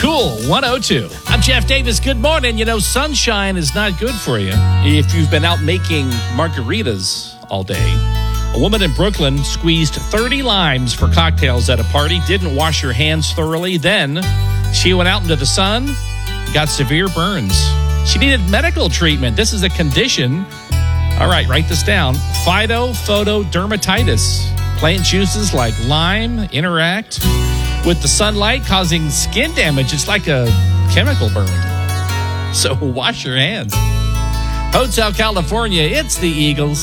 Cool 102. I'm Jeff Davis. Good morning. You know, sunshine is not good for you if you've been out making margaritas all day. A woman in Brooklyn squeezed 30 limes for cocktails at a party, didn't wash her hands thoroughly. Then she went out into the sun, got severe burns. She needed medical treatment. This is a condition. All right, write this down. Phytophotodermatitis. Plant juices like lime interact with the sunlight, causing skin damage. It's like a chemical burn. So wash your hands. Hotel California, it's the Eagles.